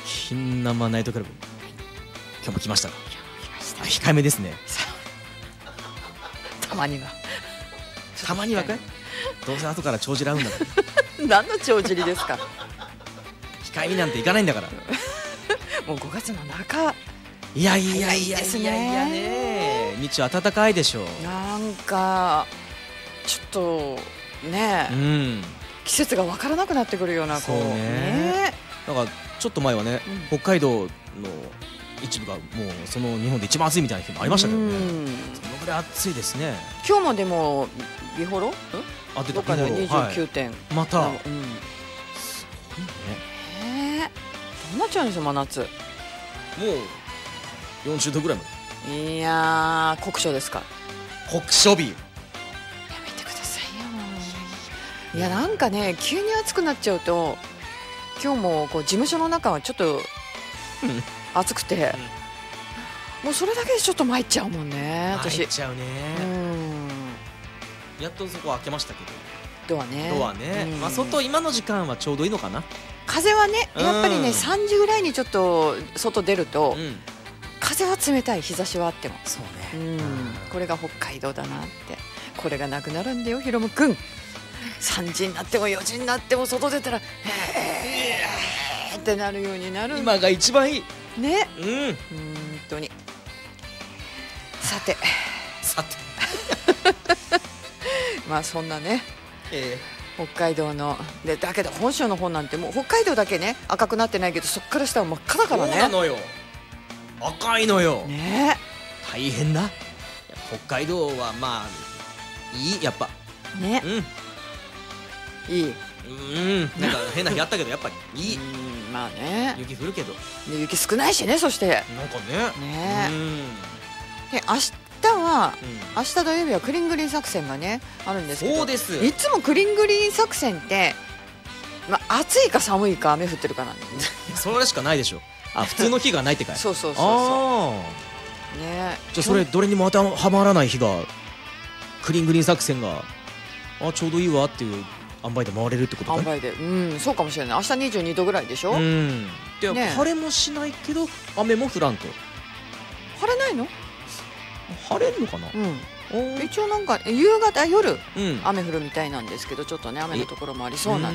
金生ナイトクラブ、今日も来ましたか。控えめですね。 たまにはたまにはかい。どうせ後から帳尻合うんだから。 何の帳尻ですか。 控えめなんていかないんだから。 もう5月の中。 いやいやいやですいやいやね。 ね、日中暖かいでしょう。 なんかちょっとね、季節が分からなくなってくるような、こうそうね。なんかちょっと前はね、北海道の一部がもうその日本で一番暑いみたいな日もありましたけどね。そのぐらい暑いですね。 今日もでもビフォロあ、出た。 どっかで29点、 また。 どうなっちゃうんですよ、真夏。 もう40度ぐらいまいやー、酷暑ですか。 で。酷暑日。 やめてくださいよ。いや、なんかね、急に暑くなっちゃうと、今日もこう事務所の中はちょっと暑くて、もうそれだけでちょっと参っちゃうもんね、私。 入っちゃうね。やっとそこ開けましたけど。 ドアね。 ドアね。まあ外今の時間はちょうどいいのかな。 風はね、やっぱりね、3時ぐらいにちょっと外出ると、風は冷たい、日差しはあっても。 そうね。 これが北海道だなって。これがなくなるんだよ、ひろむくん。3時になっても4時になっても外出たらってなるようになる。 今が一番いいね。本当に。さてまあそんなね、北海道ので、だけど本州の方なんてもう北海道だけね赤くなってないけど、そっから下は真っ赤だからね。 そうなのよ、赤いのよね。 大変だ。北海道はまあいい、やっぱね、いい。 なんか変な日あったけどやっぱりいい。 まあね、 雪降るけどで雪少ないしね。そしてなんかね。 で明日土曜日はクリングリーン作戦がねあるんですけど、 そうです。 いつもクリングリーン作戦って、まあ、暑いか寒いか雨降ってるかなんだよね。 それしかないでしょ。あ、普通の日がないってかい。 そうそうそうそうね。 じゃあそれどれにも当てはまらない日がクリングリーン作戦がちょうどいいわっていう塩梅で回れるってことか。 塩梅で、そうかもしれない。明日22度ぐらいでしょ。 で、晴れもしないけど雨も降らんと。 晴れないの？ 晴れるのかな。 一応なんか夕方夜、雨降るみたいなんですけど、ちょっとね雨のところもありそうなん